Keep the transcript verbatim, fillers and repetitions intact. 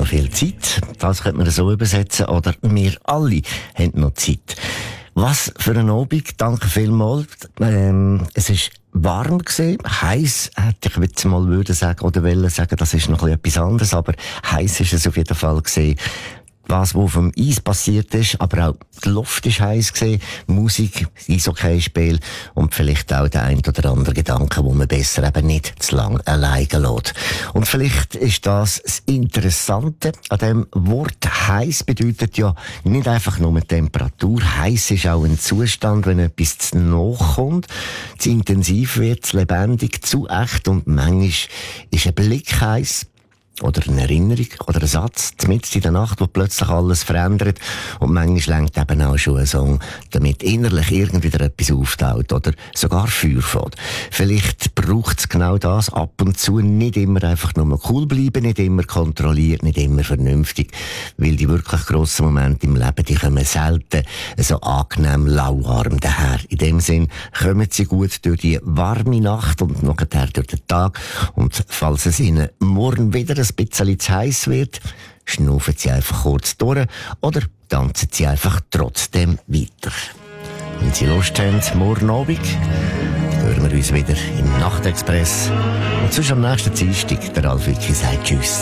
viel Zeit. Das könnte man so übersetzen. Oder wir alle haben noch Zeit. Was für ein Abend. Danke vielmals. Ähm, es ist warm gewesen. Heiß hätte ich jetzt mal würde sagen, oder wollen sagen, das ist noch etwas anderes. Aber heiß ist es auf jeden Fall gewesen. Was, was auf dem Eis passiert ist, aber auch die Luft ist heiß gewesen, Musik, Eishockeyspiel und vielleicht auch der ein oder andere Gedanke, wo man besser eben nicht zu lang alleine lässt. Und vielleicht ist das das Interessante an dem Wort. Heiß bedeutet ja nicht einfach nur Temperatur. Heiß ist auch ein Zustand, wenn etwas zu nahe kommt, zu intensiv wird, zu lebendig, zu echt und manchmal ist ein Blick heiß. Oder eine Erinnerung, oder ein Satz, mitten in der Nacht, wo plötzlich alles verändert. Und manchmal lenkt eben auch schon ein Song, damit innerlich irgendwie wieder etwas auftaucht, oder sogar Feuer fährt. Vielleicht braucht es genau das ab und zu, nicht immer einfach nur cool bleiben, nicht immer kontrolliert, nicht immer vernünftig. Weil die wirklich grossen Momente im Leben, die kommen selten so angenehm lauwarm daher. In dem Sinn kommen sie gut durch die warme Nacht und nachher durch den Tag. Und falls es ihnen morgen wieder ein bisschen zu heiß wird, schnaufen sie einfach kurz durch oder tanzen sie einfach trotzdem weiter. Wenn Sie Lust haben, morgen Abend, hören wir uns wieder im Nachtexpress. Und sonst am nächsten Dienstag, der Ralf Wicki sagt Tschüss.